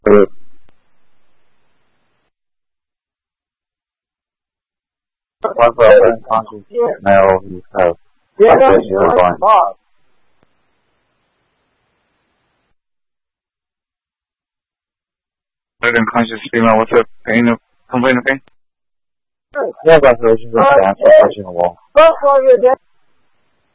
What's up, unconscious male who has visual blind? Unconscious female, what's up? Pain, complaint of pain? Yeah, that's what she's just dancing, touching the wall.